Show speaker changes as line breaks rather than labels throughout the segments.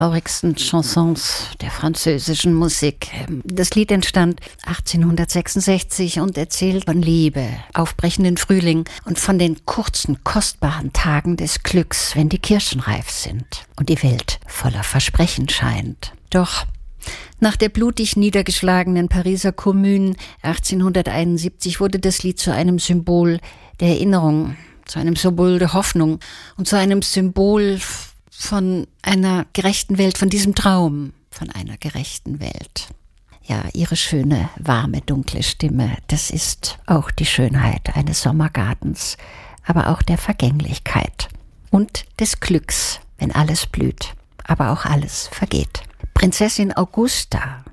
traurigsten Chansons der französischen Musik. Das Lied entstand 1866 und erzählt von Liebe, aufbrechenden Frühling und von den kurzen, kostbaren Tagen des Glücks, wenn die Kirschen reif sind und die Welt voller Versprechen scheint. Doch nach der blutig niedergeschlagenen Pariser Kommune 1871 wurde das Lied zu einem Symbol der Erinnerung, zu einem Symbol der Hoffnung und zu einem Symbol von einer gerechten Welt, von diesem Traum von einer gerechten Welt. Ja, ihre schöne, warme, dunkle Stimme, das ist auch die Schönheit eines Sommergartens, aber auch der Vergänglichkeit und des Glücks, wenn alles blüht, aber auch alles vergeht. Prinzessin Augusta,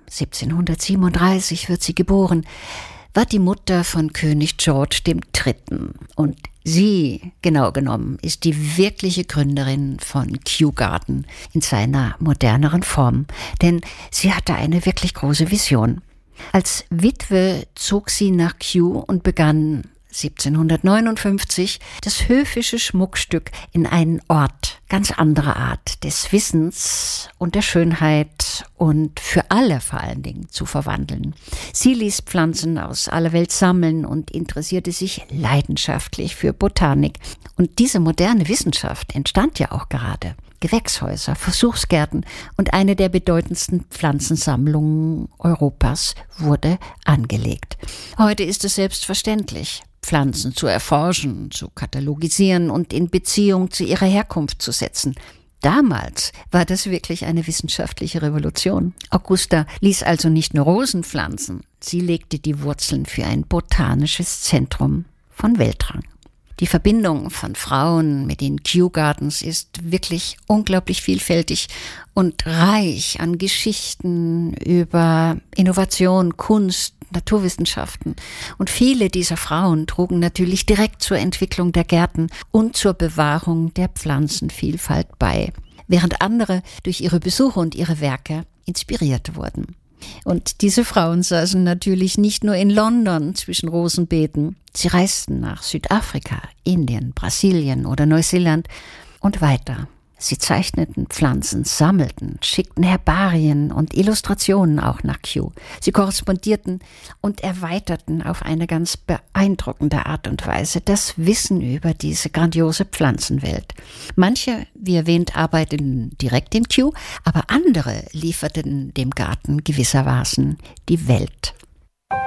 1737 wird sie geboren, war die Mutter von König George III. Und sie, genau genommen, ist die wirkliche Gründerin von Kew Garden in seiner moderneren Form. Denn sie hatte eine wirklich große Vision. Als Witwe zog sie nach Kew und begann 1759 das höfische Schmuckstück in einen Ort ganz anderer Art des Wissens und der Schönheit und für alle vor allen Dingen zu verwandeln. Sie ließ Pflanzen aus aller Welt sammeln und interessierte sich leidenschaftlich für Botanik. Und diese moderne Wissenschaft entstand ja auch gerade. Gewächshäuser, Versuchsgärten und eine der bedeutendsten Pflanzensammlungen Europas wurde angelegt. Heute ist es selbstverständlich, Pflanzen zu erforschen, zu katalogisieren und in Beziehung zu ihrer Herkunft zu setzen. Damals war das wirklich eine wissenschaftliche Revolution. Augusta ließ also nicht nur Rosen pflanzen, sie legte die Wurzeln für ein botanisches Zentrum von Weltrang. Die Verbindung von Frauen mit den Kew Gardens ist wirklich unglaublich vielfältig und reich an Geschichten über Innovation, Kunst, Naturwissenschaften. Und viele dieser Frauen trugen natürlich direkt zur Entwicklung der Gärten und zur Bewahrung der Pflanzenvielfalt bei, während andere durch ihre Besuche und ihre Werke inspiriert wurden. Und diese Frauen saßen natürlich nicht nur in London zwischen Rosenbeeten. Sie reisten nach Südafrika, Indien, Brasilien oder Neuseeland und weiter. Sie zeichneten Pflanzen, sammelten, schickten Herbarien und Illustrationen auch nach Kew. Sie korrespondierten und erweiterten auf eine ganz beeindruckende Art und Weise das Wissen über diese grandiose Pflanzenwelt. Manche, wie erwähnt, arbeiteten direkt in Kew, aber andere lieferten dem Garten gewissermaßen die Welt.